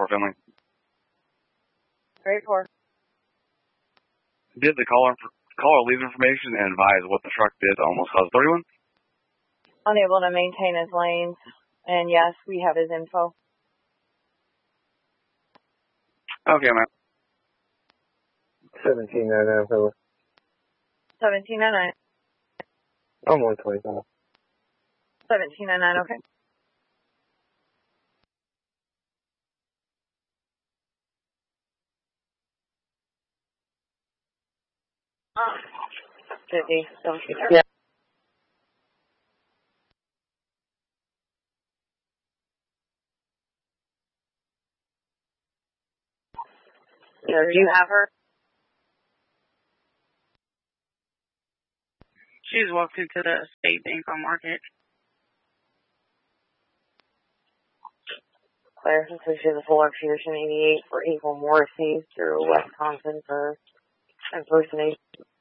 for Finley. 384. Did the caller leave information and advise what the truck did to almost cause 31? Unable to maintain his lanes. And yes, we have his info. Okay, man. 1799, Philly. 1799. I'm 125. 1799, okay. Busy, don't you there? Yeah. Do you have her? She's walked into the State Bank on Market. Clarification of the full execution 88 for April Morrissey through Wisconsin for impersonation.